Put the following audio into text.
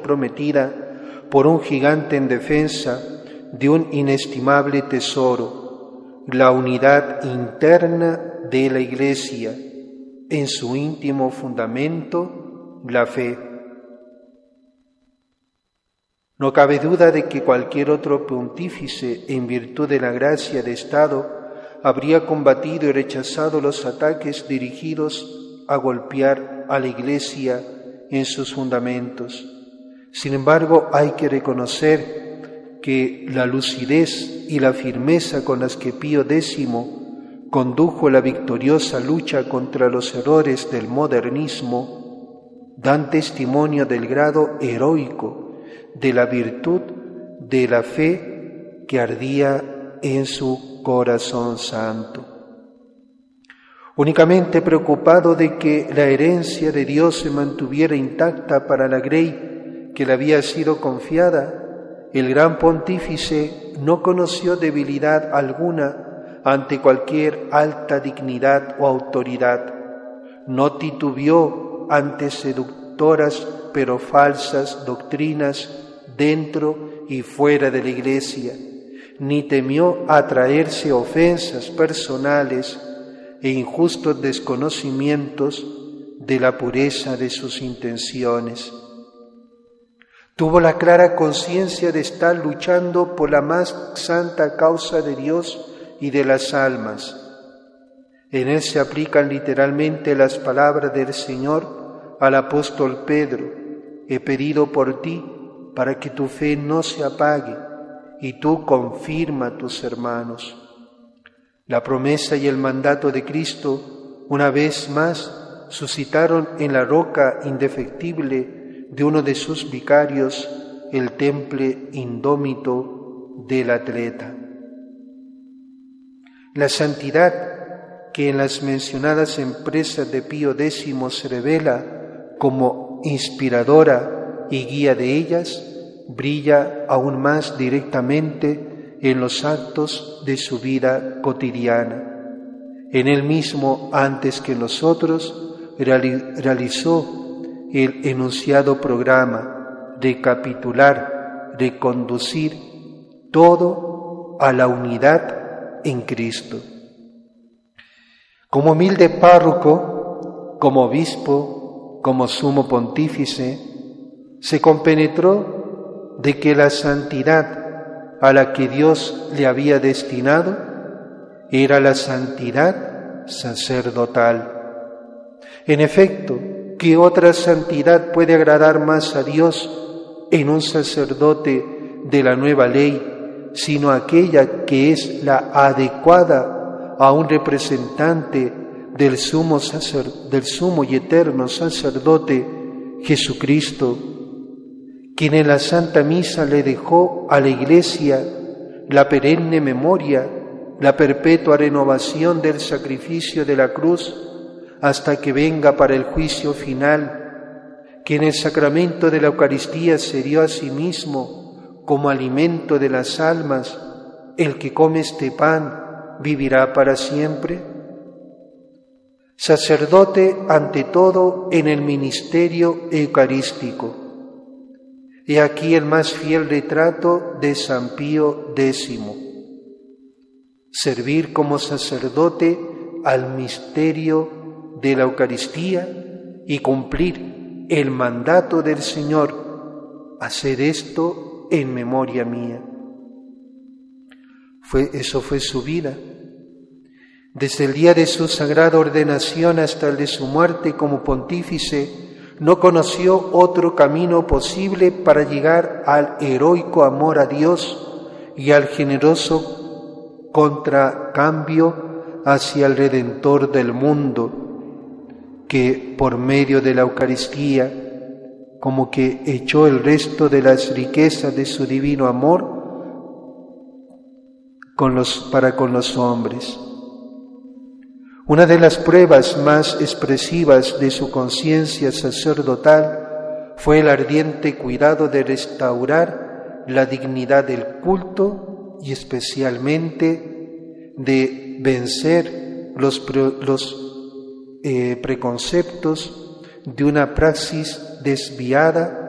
prometida por un gigante en defensa de un inestimable tesoro, la unidad interna de la Iglesia, en su íntimo fundamento, la fe. No cabe duda de que cualquier otro pontífice, en virtud de la gracia de Estado, habría combatido y rechazado los ataques dirigidos a golpear a la Iglesia en sus fundamentos. Sin embargo, hay que reconocer que la lucidez y la firmeza con las que Pío X condujo la victoriosa lucha contra los errores del modernismo dan testimonio del grado heroico de la virtud de la fe que ardía en su corazón santo. Únicamente preocupado de que la herencia de Dios se mantuviera intacta para la grey que le había sido confiada, el gran pontífice no conoció debilidad alguna ante cualquier alta dignidad o autoridad. No titubeó ante seductoras pero falsas doctrinas dentro y fuera de la Iglesia, ni temió atraerse ofensas personales e injustos desconocimientos de la pureza de sus intenciones. Tuvo la clara conciencia de estar luchando por la más santa causa de Dios y de las almas. En él se aplican literalmente las palabras del Señor al apóstol Pedro: he pedido por ti para que tu fe no se apague, y tú confirma a tus hermanos. La promesa y el mandato de Cristo, una vez más, suscitaron en la roca indefectible de uno de sus vicarios el temple indómito del atleta. La santidad que en las mencionadas empresas de Pío X se revela como inspiradora y guía de ellas, brilla aún más directamente en los actos de su vida cotidiana. En él mismo, antes que nosotros, realizó el enunciado programa de capitular, de conducir todo a la unidad en Cristo. Como humilde párroco, como obispo, como sumo pontífice, se compenetró de que la santidad a la que Dios le había destinado era la santidad sacerdotal. En efecto, ¿qué otra santidad puede agradar más a Dios en un sacerdote de la nueva ley, sino aquella que es la adecuada a un representante del sumo y eterno sacerdote Jesucristo, quien en la Santa Misa le dejó a la Iglesia la perenne memoria, la perpetua renovación del sacrificio de la cruz, hasta que venga para el juicio final, que en el sacramento de la Eucaristía se dio a sí mismo como alimento de las almas. El que come este pan vivirá para siempre. Sacerdote ante todo en el ministerio eucarístico. He aquí el más fiel retrato de San Pío X. Servir como sacerdote al misterio de la Eucaristía y cumplir el mandato del Señor: haced esto en memoria mía. Eso fue su vida. Desde el día de su sagrada ordenación hasta el de su muerte como pontífice, no conoció otro camino posible para llegar al heroico amor a Dios y al generoso contracambio hacia el Redentor del mundo, que por medio de la Eucaristía, como que echó el resto de las riquezas de su divino amor para con los hombres. Una de las pruebas más expresivas de su conciencia sacerdotal fue el ardiente cuidado de restaurar la dignidad del culto y especialmente de vencer los preconceptos de una praxis desviada